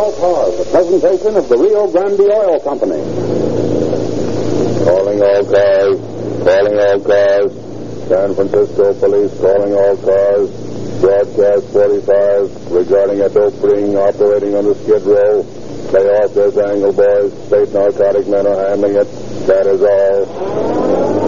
All Cars, a presentation of the Rio Grande Oil Company. Calling all cars. Calling all cars. San Francisco Police calling all cars. Broadcast 45 regarding a dope ring operating on the Skid Row. Lay off this angle, boys. State narcotic men are handling it. That is all.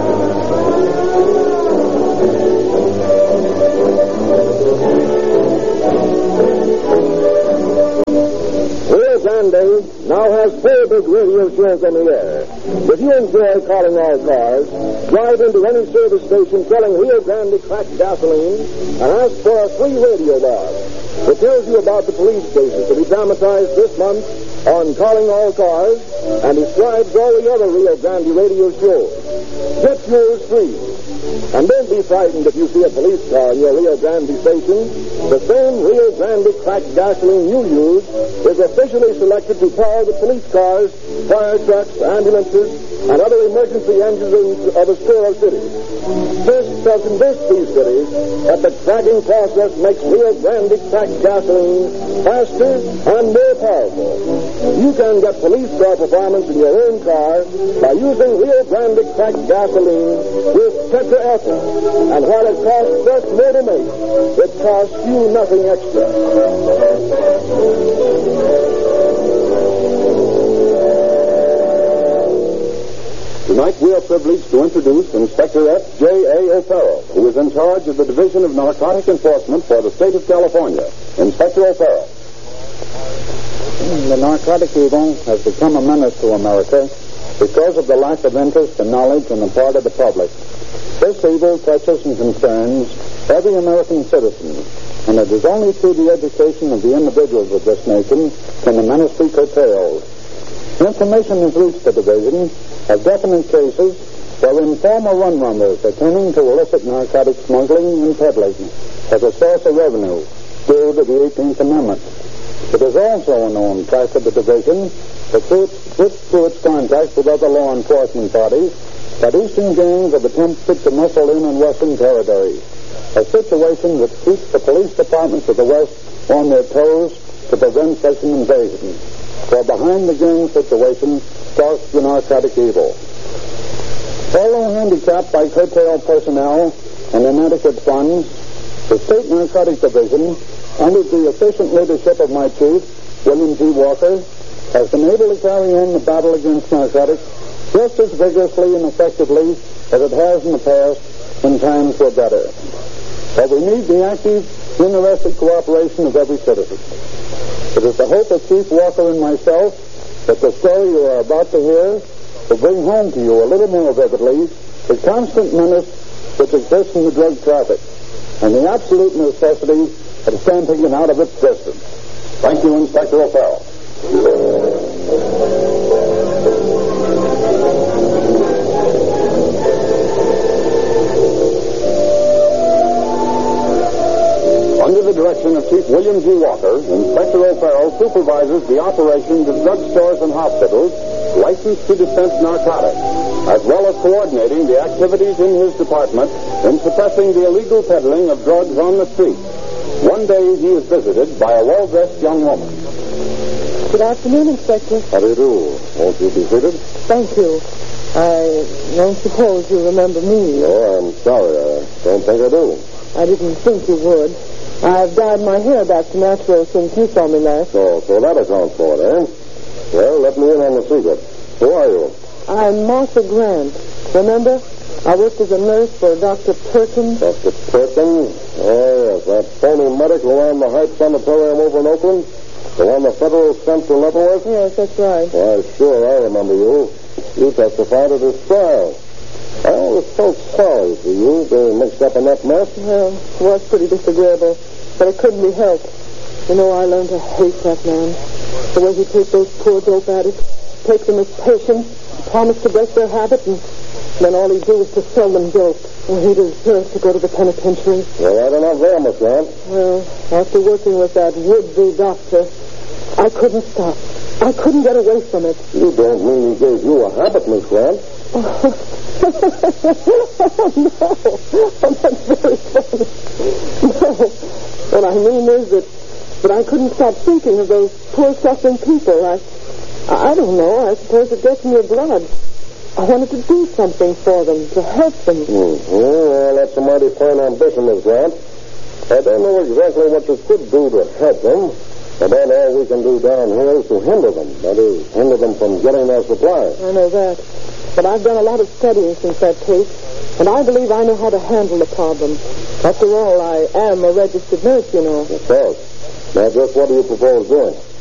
Rio Grande now has 4 big radio shows on the air. If you enjoy calling all cars, drive into any service station selling Rio Grande cracked gasoline and ask for a free radio bar. It tells you about the police cases to be dramatized this month on Calling All Cars and describes all the other Rio Grande radio shows. Get yours free. And don't be frightened if you see a police car in your Rio Grande station. The same Rio Grande cracked gasoline you use is officially selected to power the police cars, fire trucks, ambulances, and other emergency engines of Astoria City. This has convinced these cities that the cracking process makes Rio Grande cracked gasoline faster and more powerful. You can get police car performance in your own car by using Rio Grande cracked gasoline with tetraethyl. And while it costs us more to make, it costs you nothing extra. Tonight we are privileged to introduce Inspector F.J.A. O'Farrell, who is in charge of the Division of Narcotic Enforcement for the state of California. Inspector O'Farrell. The narcotic evil has become a menace to America because of the lack of interest and knowledge on the part of the public. This evil touches and concerns every American citizen, and it is only through the education of the individuals of this nation can the menace be curtailed. Information has reached the division of definite cases wherein former run-runners are turning to illicit narcotic smuggling and peddling as a source of revenue due to the 18th Amendment. It is also a known fact of the division that through its contacts with other law enforcement bodies, that eastern gangs have attempted to muscle in on western territory, a situation that keeps the police departments of the West on their toes to prevent such an invasion. For behind the gang situation stalks the narcotic evil. Although handicapped by curtailed personnel and inadequate funds, the State Narcotic Division, under the efficient leadership of my chief, William G. Walker, has been able to carry on the battle against narcotics just as vigorously and effectively as it has in the past when times were better. But we need the active, interested cooperation of every citizen. It is the hope of Chief Walker and myself that the story you are about to hear will bring home to you a little more vividly the constant menace which exists in the drug traffic and the absolute necessity of stamping it out of existence. Thank you, Inspector O'Farrell. Under the direction of Chief William G. Walker, Inspector O'Farrell supervises the operations of drugstores and hospitals licensed to dispense narcotics, as well as coordinating the activities in his department in suppressing the illegal peddling of drugs on the street. One day he is visited by a well-dressed young woman. Good afternoon, Inspector. How do you do? Won't you be seated? Thank you. I don't suppose you remember me. No, I'm sorry. I don't think I do. I didn't think you would. I've dyed my hair back to natural since you saw me last. So that accounts for it, eh? Well, let me in on the secret. Who are you? I'm Martha Grant. Remember? I worked as a nurse for Dr. Perkins. Dr. Perkins? Oh, yes, that phony medic who ran the Heights Sanatorium over in Oakland? The one the federal sent to Leavenworth? Yes, that's right. Why, sure, I remember you. You testified at his trial. I was so sorry for you being mixed up in that mess. Well, it was pretty disagreeable, but it couldn't be helped. You know, I learned to hate that man. The way he'd take those poor dope addicts, take them as patients, promise to break their habit, and then all he'd do was to sell them dope. And he deserved to go to the penitentiary. Well, right enough there, Miss Grant. Well, after working with that would-be doctor, I couldn't stop. I couldn't get away from it. You don't mean he gave you a habit, Miss Grant? Oh, no. Oh, that's very funny. No. What I mean is that But I couldn't stop thinking of those poor suffering people. I don't know. I suppose it gets in your blood. I wanted to do something for them, to help them. Well, that's a mighty fine ambition, Miss Grant. I don't know exactly what you could do to help them. About all we can do down here is to hinder them. That is, hinder them from getting their supplies. I know that. But I've done a lot of studying since that case, and I believe I know how to handle the problem. After all, I am a registered nurse, you know. Of course. Now, just what do you propose doing?